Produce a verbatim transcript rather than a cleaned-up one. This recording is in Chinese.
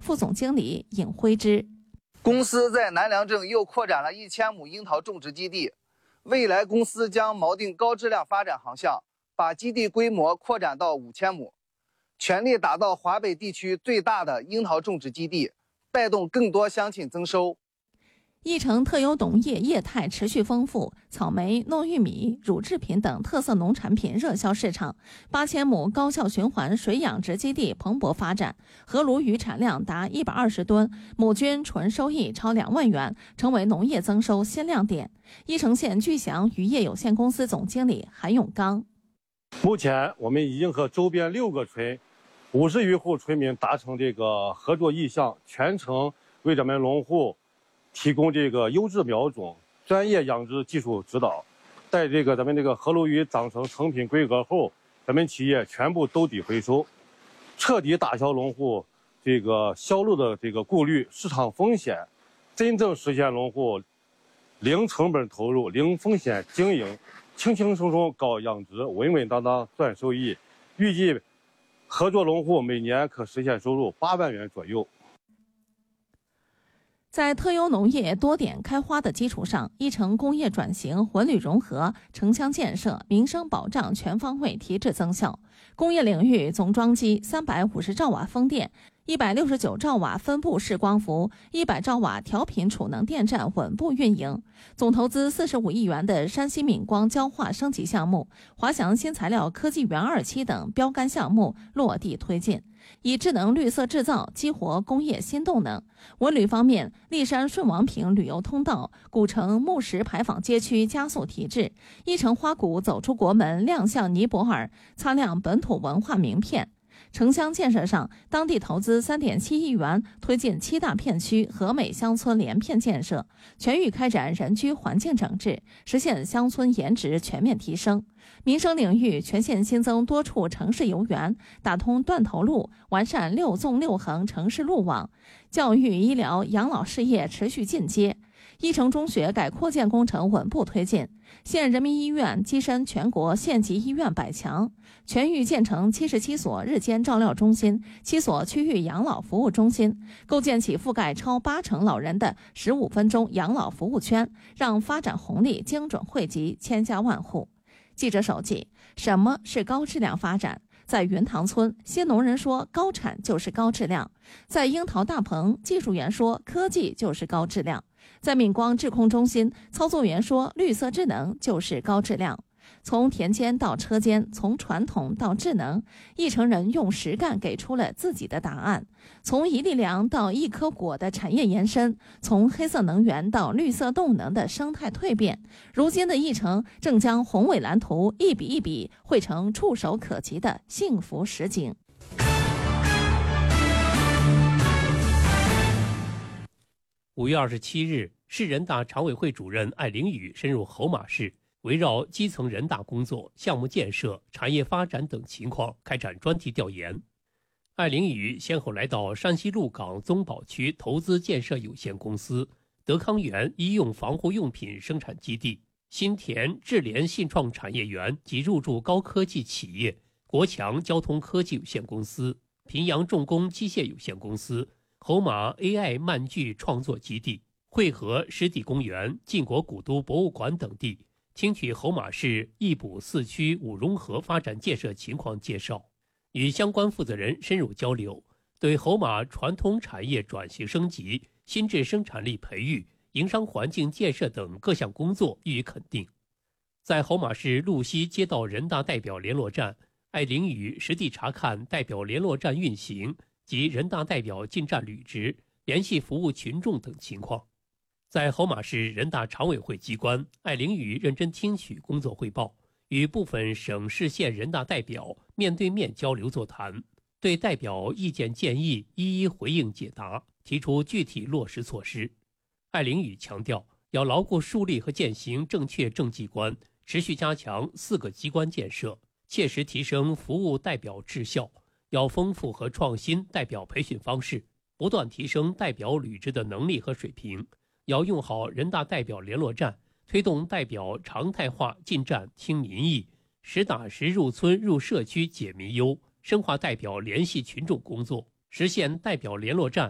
副总经理尹辉之。 公司在南梁镇又扩展了一千亩樱桃种植基地，未来公司将锚定高质量发展航向，把基地规模扩展到五千亩，全力打造华北地区最大的樱桃种植基地，带动更多乡亲增收。 义城特有农业业态持续丰富，草莓、糯玉米、乳制品等特色农产品热销市场。八千亩高效循环水养殖基地蓬勃发展，河鲈鱼产量达一百二十吨，亩均纯收益超两万元，成为农业增收新亮点。义城县巨祥渔业有限公司总经理韩永刚： 目前我们已经和周边六个村五十余户村民达成这个合作意向，全程为咱们农户提供这个优质苗种、专业养殖技术指导。在这个咱们这个河鲈鱼长成成品规格后，咱们企业全部兜底回收，彻底打消农户这个销路的这个顾虑、市场风险，真正实现农户零成本投入、零风险经营，轻轻松松搞养殖，稳稳当当赚收益。预计合作农户每年可实现收入八万元左右。 在特优农业多点开花的基础上，义城工业转型、文旅融合、城乡建设、民生保障全方位提质增效。工业领域总装机三百五十兆瓦风电、一百六十九兆瓦分布式光伏、一百兆瓦调频储能电站稳步运营。总投资四十五亿元的山西闽光焦化升级项目、华翔新材料科技园二期等标杆项目落地推进，以智能绿色制造激活工业新动能。文旅方面，骊山顺王坪旅游通道、古城木石牌坊街区加速提质，义城花谷走出国门亮相尼泊尔，擦亮本土文化名片。城乡建设上，当地投资 三点七亿元，推进七大片区和美乡村连片建设，全域开展人居环境整治，实现乡村颜值全面提升。民生领域，全县新增多处城市游园，打通断头路，完善六纵六横城市路网。教育、医疗、养老事业持续进阶。义城中学改扩建工程稳步推进，县人民医院跻身全国县级医院百强，全域建成七十七所日间照料中心、七所区域养老服务中心，构建起覆盖超八成老人的十五分钟养老服务圈，让发展红利精准惠及千家万户。记者手记：什么是高质量发展？在云塘村，新农人说高产就是高质量；在樱桃大棚，技术员说科技就是高质量；在闽光智控中心，操作员说绿色智能就是高质量。从田间到车间，从传统到智能，义城人用实干给出了自己的答案。从一粒粮到一颗果的产业延伸，从黑色能源到绿色动能的生态蜕变，如今的义城正将宏伟蓝图一笔一笔绘成触手可及的幸福实景。 五月二十七日，市人大常委会主任艾凌宇深入侯马市，围绕基层人大工作、项目建设、产业发展等情况开展专题调研。艾凌宇先后来到山西鹿港宗宝区投资建设有限公司、德康源医用防护用品生产基地、新田智联信创产业园及入驻高科技企业国强交通科技有限公司、平阳重工机械有限公司、侯马 A I 漫剧创作基地、汇合湿地公园、晋国古都博物馆等地，听取侯马市义补四区五融合发展建设情况介绍，与相关负责人深入交流，对侯马传统产业转型升级、新质生产力培育、营商环境建设等各项工作予以肯定。在侯马市鹿西街道人大代表联络站，艾凌宇实地查看代表联络站运行及人大代表进站履职、联系服务群众等情况。在侯马市人大常委会机关，艾凌宇认真听取工作汇报，与部分省市县人大代表面对面交流座谈，对代表意见建议一一回应解答，提出具体落实措施。艾凌宇强调，要牢固树立和践行正确政绩观，持续加强四个机关建设，切实提升服务代表质效，要丰富和创新代表培训方式，不断提升代表履职的能力和水平。要用好人大代表联络站，推动代表常态化进站听民意，实打实入村入社区解民忧，深化代表联系群众工作，实现代表联络站